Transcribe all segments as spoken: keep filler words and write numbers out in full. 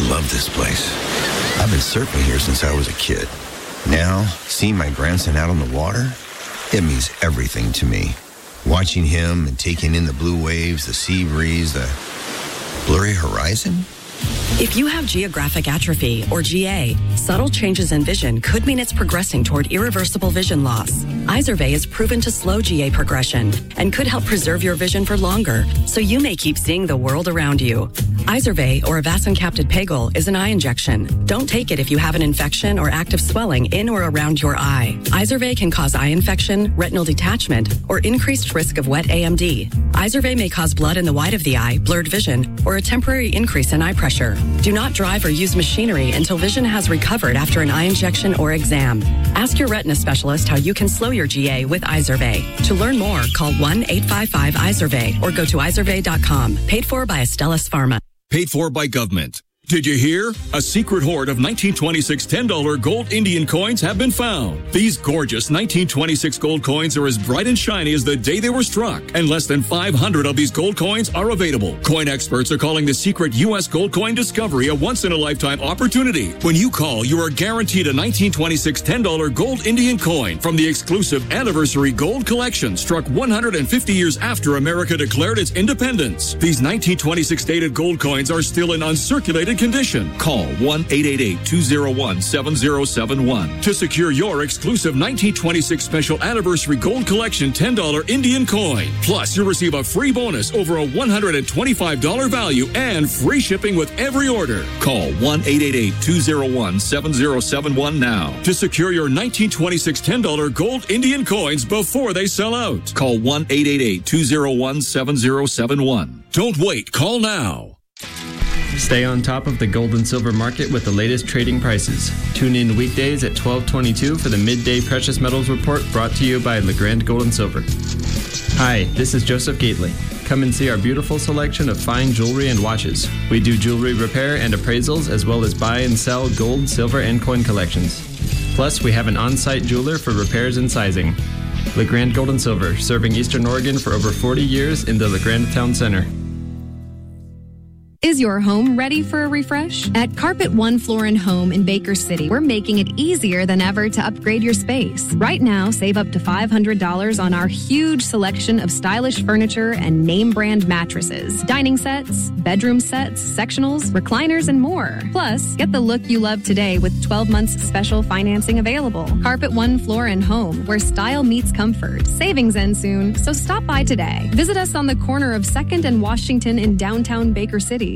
I love this place. I've been surfing here since I was a kid. Now, seeing my grandson out on the water, it means everything to me. Watching him and taking in the blue waves, the sea breeze, the blurry horizon. If you have geographic atrophy, or G A, subtle changes in vision could mean it's progressing toward irreversible vision loss. Izervay is proven to slow G A progression and could help preserve your vision for longer, so you may keep seeing the world around you. Izervay, or avacincaptad pegol, is an eye injection. Don't take it if you have an infection or active swelling in or around your eye. Izervay can cause eye infection, retinal detachment, or increased risk of wet A M D. Izervay may cause blood in the white of the eye, blurred vision, or a temporary increase in eye pressure. Do not drive or use machinery until vision has recovered after an eye injection or exam. Ask your retina specialist how you can slow your G A with Izervay. To learn more, call one eight five five Izervay or go to izervay dot com. Paid for by Astellas Pharma. Paid for by government. Did you hear? A secret hoard of nineteen twenty-six ten dollar gold Indian coins have been found. These gorgeous nineteen twenty-six gold coins are as bright and shiny as the day they were struck, and less than five hundred of these gold coins are available. Coin experts are calling the secret U S gold coin discovery a once-in-a-lifetime opportunity. When you call, you are guaranteed a nineteen twenty-six ten dollar gold Indian coin from the exclusive Anniversary Gold Collection, struck one hundred fifty years after America declared its independence. These nineteen twenty-six dated gold coins are still in uncirculated condition. Call one eight eight eight, two oh one, seven oh seven one to secure your exclusive nineteen twenty-six Special Anniversary Gold Collection ten dollar Indian coin. Plus, you'll receive a free bonus over a one hundred twenty-five dollars value and free shipping with every order. Call one eight eight eight, two oh one, seven oh seven one now to secure your nineteen twenty-six ten dollar gold Indian coins before they sell out. Call one eight eight eight, two oh one, seven oh seven one. Don't wait. Call now. Stay on top of the gold and silver market with the latest trading prices. Tune in weekdays at twelve twenty-two for the Midday Precious Metals Report, brought to you by LeGrand Gold and Silver. Hi, this is Joseph Gately. Come and see our beautiful selection of fine jewelry and watches. We do jewelry repair and appraisals, as well as buy and sell gold, silver, and coin collections. Plus, we have an on-site jeweler for repairs and sizing. LeGrand Gold and Silver, serving Eastern Oregon for over forty years in the LeGrand Town Center. Is your home ready for a refresh? At Carpet One Floor and Home in Baker City, we're making it easier than ever to upgrade your space. Right now, save up to five hundred dollars on our huge selection of stylish furniture and name brand mattresses, dining sets, bedroom sets, sectionals, recliners, and more. Plus, get the look you love today with twelve months special financing available. Carpet One Floor and Home, where style meets comfort. Savings end soon, so stop by today. Visit us on the corner of second and Washington in downtown Baker City.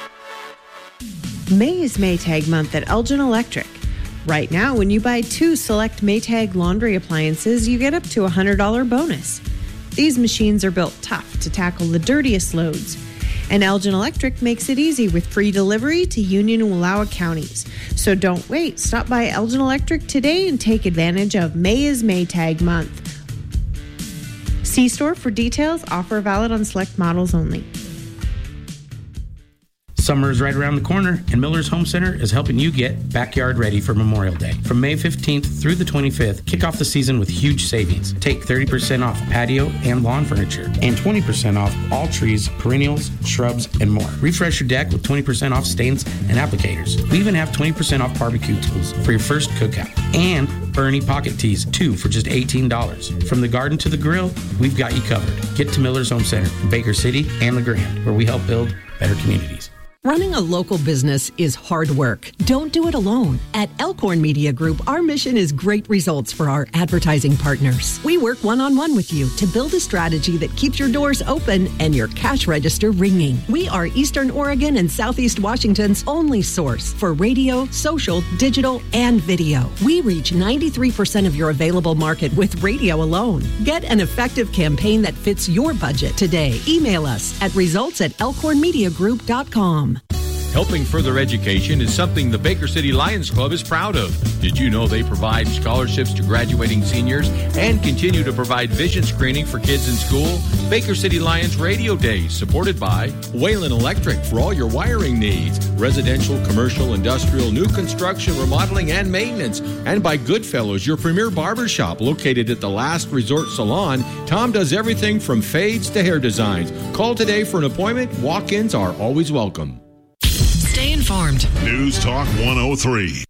May is Maytag month at Elgin Electric. Right now, when you buy two select Maytag laundry appliances, you get up to a one hundred dollars bonus. These machines are built tough to tackle the dirtiest loads. And Elgin Electric makes it easy with free delivery to Union and Wallowa counties. So don't wait. Stop by Elgin Electric today and take advantage of May is Maytag month. See store for details. Offer valid on select models only. Summer is right around the corner, and Miller's Home Center is helping you get backyard ready for Memorial Day. From May fifteenth through the twenty-fifth, kick off the season with huge savings. Take thirty percent off patio and lawn furniture, and twenty percent off all trees, perennials, shrubs, and more. Refresh your deck with twenty percent off stains and applicators. We even have twenty percent off barbecue tools for your first cookout. And Bernie pocket tees, two for just eighteen dollars. From the garden to the grill, we've got you covered. Get to Miller's Home Center in Baker City and LeGrand, where we help build better communities. Running a local business is hard work. Don't do it alone. At Elkhorn Media Group, our mission is great results for our advertising partners. We work one-on-one with you to build a strategy that keeps your doors open and your cash register ringing. We are Eastern Oregon and Southeast Washington's only source for radio, social, digital, and video. We reach ninety-three percent of your available market with radio alone. Get an effective campaign that fits your budget today. Email us at results at elkhorn media group dot com. Helping further education is something the Baker City Lions Club is proud of. Did you know they provide scholarships to graduating seniors and continue to provide vision screening for kids in school? Baker City Lions Radio Days, supported by Whalen Electric for all your wiring needs, residential, commercial, industrial, new construction, remodeling, and maintenance, and by Goodfellows, your premier barbershop located at the Last Resort Salon. Tom does everything from fades to hair designs. Call today for an appointment. Walk-ins are always welcome. Stay informed. News Talk one oh three.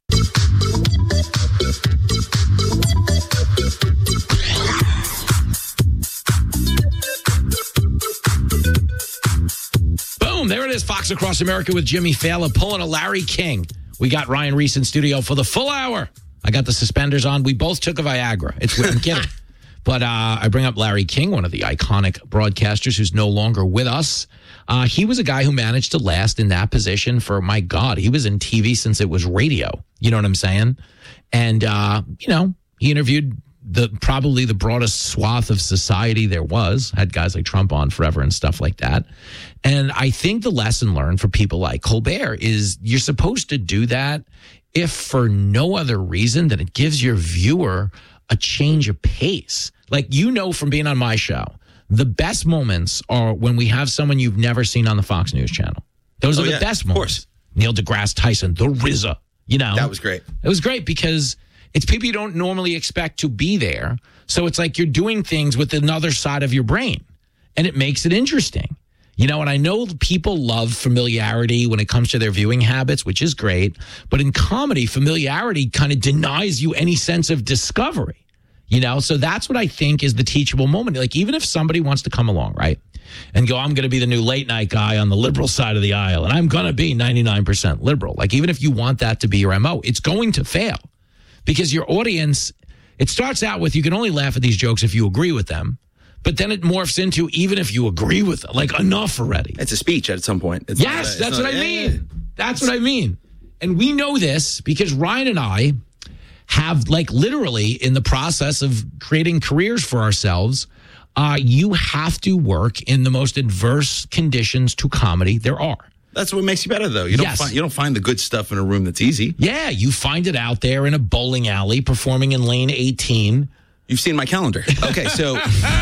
Boom, there it is. Fox Across America with Jimmy Fallon pulling a Larry King. We got Ryan Reese in studio for the full hour. I got the suspenders on. We both took a Viagra. It's weird. I'm kidding. But uh, I bring up Larry King, one of the iconic broadcasters who's no longer with us. Uh, he was a guy who managed to last in that position for, my God, he was in T V since it was radio. You know what I'm saying? And, uh, you know, he interviewed the probably the broadest swath of society there was, had guys like Trump on forever and stuff like that. And I think the lesson learned for people like Colbert is you're supposed to do that if for no other reason than it gives your viewer a change of pace. Like, you know, from being on my show, the best moments are when we have someone you've never seen on the Fox News channel. Those oh, are the yeah, best moments. Of course. Neil deGrasse Tyson, the R Z A, you know. That was great. It was great because it's people you don't normally expect to be there. So it's like you're doing things with another side of your brain, and it makes it interesting. You know, and I know people love familiarity when it comes to their viewing habits, which is great. But in comedy, familiarity kind of denies you any sense of discovery. You know, so that's what I think is the teachable moment. Like, even if somebody wants to come along, right, and go, I'm going to be the new late night guy on the liberal side of the aisle, and I'm going to be ninety-nine percent liberal. Like, even if you want that to be your M O, it's going to fail because your audience, it starts out with you can only laugh at these jokes if you agree with them. But then it morphs into even if you agree with it, like enough already. It's a speech at some point. It's yes, not, that's not, what I yeah, mean. yeah. That's what I mean. And we know this because Ryan and I have, like, literally in the process of creating careers for ourselves, uh, you have to work in the most adverse conditions to comedy there are. That's what makes you better, though. You don't yes. find you don't find the good stuff in a room that's easy. Yeah, you find it out there in a bowling alley performing in lane eighteen. You've seen my calendar. Okay, so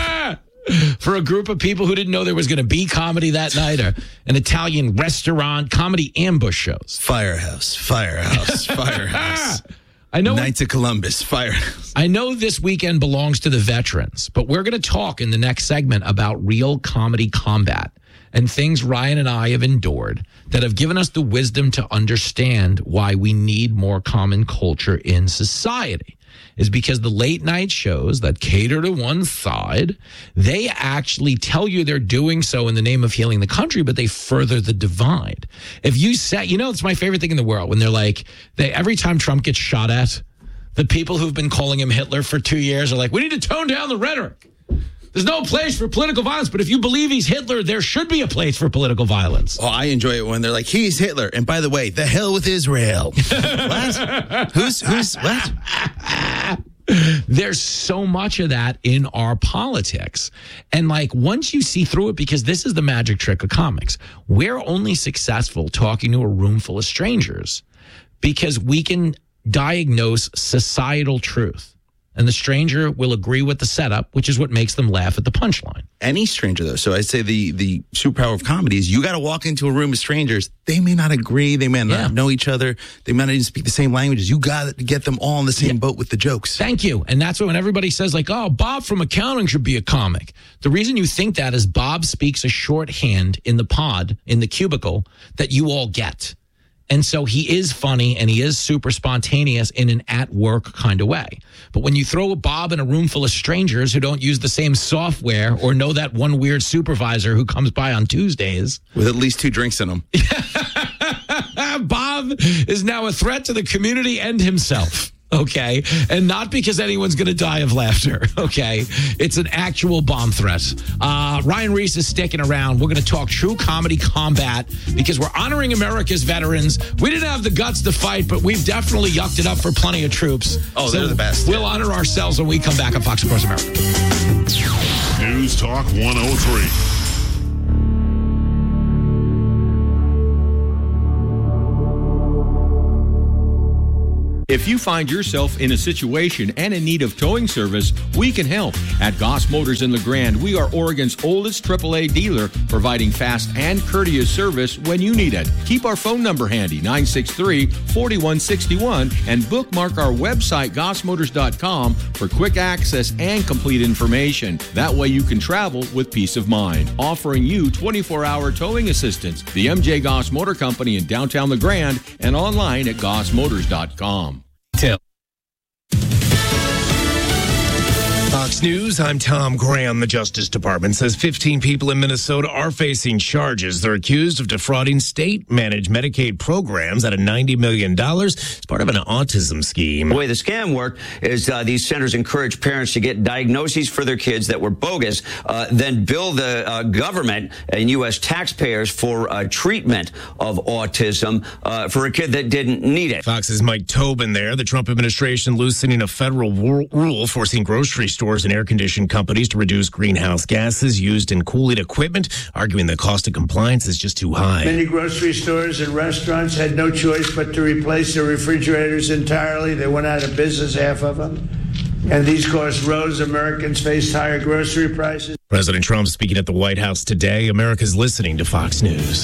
for a group of people who didn't know there was going to be comedy that night, or an Italian restaurant, comedy ambush shows. Firehouse, Firehouse, Firehouse. I know Knights of Columbus, Firehouse. I know this weekend belongs to the veterans, but we're going to talk in the next segment about real comedy combat and things Ryan and I have endured that have given us the wisdom to understand why we need more common culture in society. Is because the late night shows that cater to one side, they actually tell you they're doing so in the name of healing the country, but they further the divide. If you say, you know, it's my favorite thing in the world when they're like, they every time Trump gets shot at, the people who've been calling him Hitler for two years are like, we need to tone down the rhetoric. There's no place for political violence, but if you believe he's Hitler, there should be a place for political violence. Oh, I enjoy it when they're like, he's Hitler. And by the way, the hell with Israel. What? Who's, who's, what? There's so much of that in our politics. And like, once you see through it, because this is the magic trick of comics, we're only successful talking to a room full of strangers because we can diagnose societal truth. And the stranger will agree with the setup, which is what makes them laugh at the punchline. Any stranger, though. So I'd say the, the superpower of comedy is you got to walk into a room of strangers. They may not agree. They may not yeah. know each other. They may not even speak the same languages. You got to get them all in the same yeah. boat with the jokes. Thank you. And that's when everybody says, like, oh, Bob from accounting should be a comic. The reason you think that is Bob speaks a shorthand in the pod, in the cubicle, that you all get. And so he is funny and he is super spontaneous in an at-work kind of way. But when you throw a Bob in a room full of strangers who don't use the same software or know that one weird supervisor who comes by on Tuesdays. With at least two drinks in them. Bob is now a threat to the community and himself. Okay, and not because anyone's going to die of laughter, okay? It's an actual bomb threat. Uh, Ryan Reese is sticking around. We're going to talk true comedy combat because we're honoring America's veterans. We didn't have the guts to fight, but we've definitely yucked it up for plenty of troops. Oh, so they're the best. We'll honor ourselves when we come back on Fox Across America. News Talk one oh three. If you find yourself in a situation and in need of towing service, we can help. At Goss Motors in LeGrand, we are Oregon's oldest triple A dealer, providing fast and courteous service when you need it. Keep our phone number handy, nine six three, four one six one, and bookmark our website, goss motors dot com, for quick access and complete information. That way you can travel with peace of mind. Offering you twenty-four hour towing assistance. The M J Goss Motor Company in downtown LeGrand and online at goss motors dot com. Tell. Fox News, I'm Tom Graham. The Justice Department says fifteen people in Minnesota are facing charges. They're accused of defrauding state-managed Medicaid programs out of ninety million dollars as part of an autism scheme. The way the scam worked is uh, these centers encourage parents to get diagnoses for their kids that were bogus, uh, then bill the uh, government and U S taxpayers for uh, treatment of autism uh, for a kid that didn't need it. Fox's Mike Tobin there. The Trump administration loosening a federal rule forcing grocery stores Stores and air-conditioned companies to reduce greenhouse gases used in cooling equipment, arguing the cost of compliance is just too high. Many grocery stores and restaurants had no choice but to replace their refrigerators entirely. They went out of business, half of them. And these costs rose. Americans faced higher grocery prices. President Trump speaking at the White House today. America's listening to Fox News.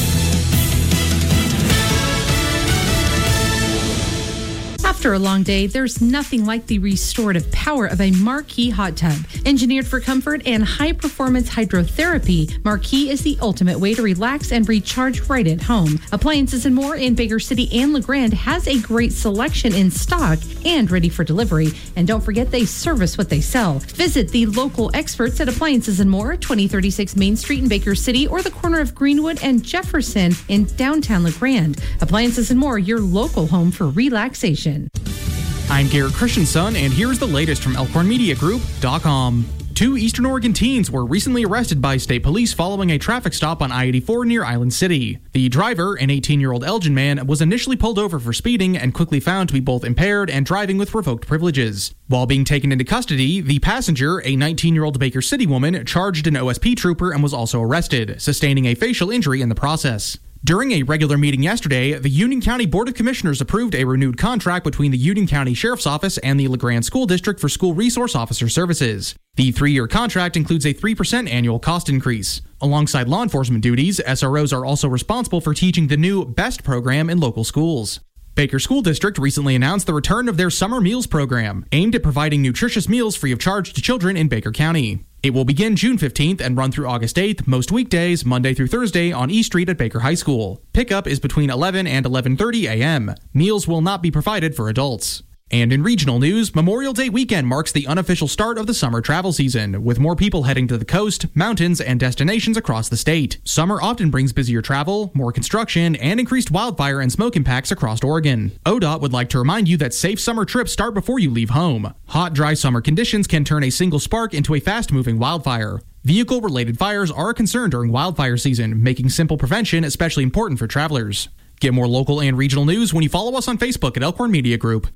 After a long day, there's nothing like the restorative power of a Marquee hot tub. Engineered for comfort and high-performance hydrotherapy, Marquee is the ultimate way to relax and recharge right at home. Appliances and more in Baker City and LeGrand has a great selection in stock and ready for delivery. And don't forget, they service what they sell. Visit the local experts at Appliances and More, twenty thirty-six Main Street in Baker City, or the corner of Greenwood and Jefferson in downtown LeGrand. Appliances and More, your local home for relaxation. I'm Garrett Christensen, and here's the latest from Elkhorn Media Group dot com. Two Eastern Oregon teens were recently arrested by state police following a traffic stop on I eighty-four near Island City. The driver, an eighteen-year-old Elgin man, was initially pulled over for speeding and quickly found to be both impaired and driving with revoked privileges. While being taken into custody, the passenger, a nineteen-year-old Baker City woman, charged an O S P trooper and was also arrested, sustaining a facial injury in the process. During a regular meeting yesterday, the Union County Board of Commissioners approved a renewed contract between the Union County Sheriff's Office and the LeGrand School District for School Resource Officer Services. The three-year contract includes a three percent annual cost increase. Alongside law enforcement duties, S R Os are also responsible for teaching the new BEST program in local schools. Baker School District recently announced the return of their Summer Meals program, aimed at providing nutritious meals free of charge to children in Baker County. It will begin June fifteenth and run through August eighth, most weekdays, Monday through Thursday, on E Street at Baker High School. Pickup is between eleven and eleven thirty a.m. Meals will not be provided for adults. And in regional news, Memorial Day weekend marks the unofficial start of the summer travel season, with more people heading to the coast, mountains, and destinations across the state. Summer often brings busier travel, more construction, and increased wildfire and smoke impacts across Oregon. O D O T would like to remind you that safe summer trips start before you leave home. Hot, dry summer conditions can turn a single spark into a fast-moving wildfire. Vehicle-related fires are a concern during wildfire season, making simple prevention especially important for travelers. Get more local and regional news when you follow us on Facebook at Elkhorn Media Group.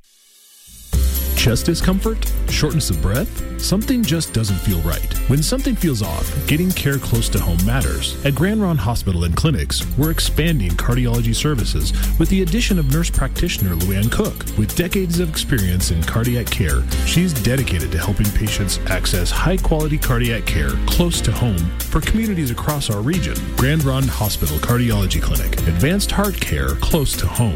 Chest discomfort? Shortness of breath? Something just doesn't feel right. When something feels off, getting care close to home matters. At Grand Ronde Hospital and Clinics, we're expanding cardiology services with the addition of nurse practitioner Luann Cook. With decades of experience in cardiac care, she's dedicated to helping patients access high-quality cardiac care close to home for communities across our region. Grand Ronde Hospital Cardiology Clinic. Advanced heart care close to home.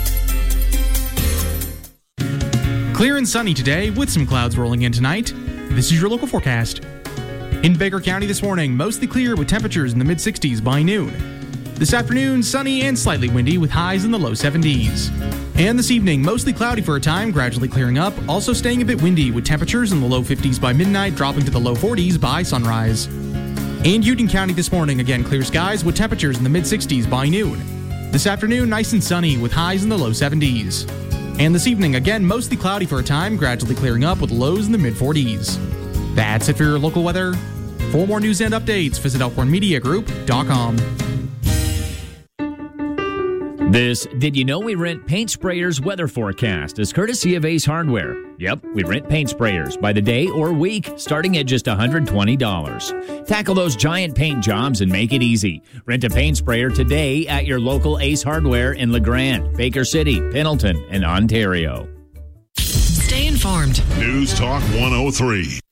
Clear and sunny today with some clouds rolling in tonight. This is your local forecast. In Baker County this morning, mostly clear with temperatures in the mid sixties by noon. This afternoon, sunny and slightly windy with highs in the low seventies. And this evening, mostly cloudy for a time, gradually clearing up, also staying a bit windy with temperatures in the low fifties by midnight, dropping to the low forties by sunrise. In Union County this morning, again clear skies with temperatures in the mid sixties by noon. This afternoon, nice and sunny with highs in the low seventies. And this evening, again, mostly cloudy for a time, gradually clearing up with lows in the mid forties. That's it for your local weather. For more news and updates, visit elkhorn media group dot com. This Did You Know We Rent Paint Sprayers weather forecast is courtesy of Ace Hardware. Yep, we rent paint sprayers by the day or week, starting at just one hundred twenty dollars. Tackle those giant paint jobs and make it easy. Rent a paint sprayer today at your local Ace Hardware in LeGrand, Baker City, Pendleton, and Ontario. Stay informed. News Talk one oh three.